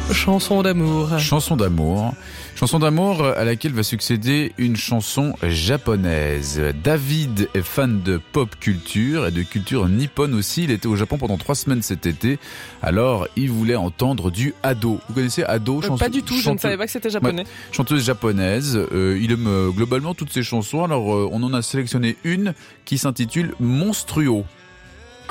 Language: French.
Chanson d'amour. Chanson d'amour. Chanson d'amour à laquelle va succéder une chanson japonaise. David est fan de pop culture et de culture nippone aussi. Il était au Japon pendant 3 semaines cet été. Alors, il voulait entendre du Ado. Vous connaissez Ado? Pas du tout, je ne savais pas que c'était japonais. Ouais, chanteuse japonaise. Il aime globalement toutes ses chansons. Alors, on en a sélectionné une qui s'intitule Monstruo.